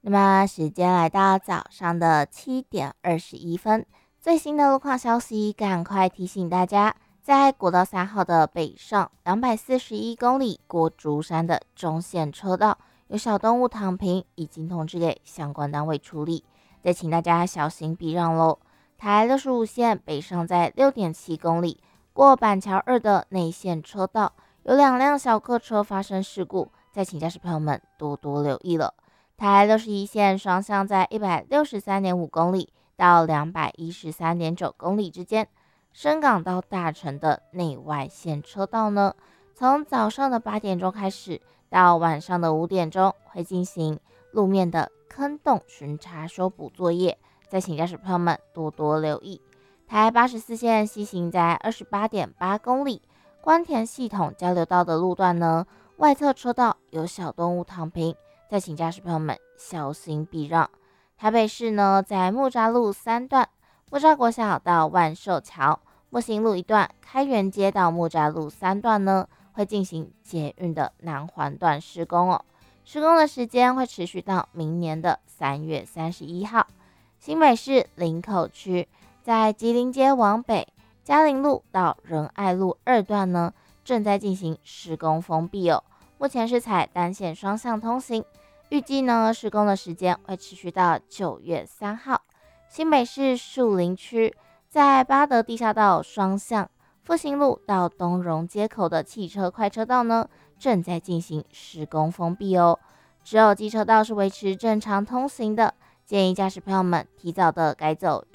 那么时间来到早上的7点21分，最新的路况消息，赶快提醒大家，在国道3号的北上241公里过竹山的中线车道有小动物躺平，已经通知给相关单位处理，再请大家小心避让喽。台65线北上在6.7公里过板桥2的内线车道，有2辆小客车发生事故，再请驾驶朋友们多多留意了。台61线双向在163.5公里到213.9公里之间，深港到大城的内外线车道呢，从早上的8点钟开始到晚上的5点钟会进行路面的坑洞巡查修补作业，再请驾驶朋友们多多留意。台84线西行在28.8公里，关田系统交流道的路段呢，外侧车道有小动物躺平，再请驾驶朋友们小心避让。台北市呢，在木栅路3段，木栅国小到万寿桥，木行路1段，开元街到木栅路3段呢，会进行捷运的南环段施工哦。施工的时间会持续到明年的3月31号。新北市林口区，在吉林街往北，嘉陵路到仁爱路2段呢，正在进行施工封闭哦。目前是采单线双向通行，预计呢施工的时间会持续到9月3号。新北市树林区，在八德地下道双向复兴路到东荣街口的汽车快车道呢，正在进行施工封闭哦。只有机车道是维持正常通行的，建议驾驶朋友们提早的改走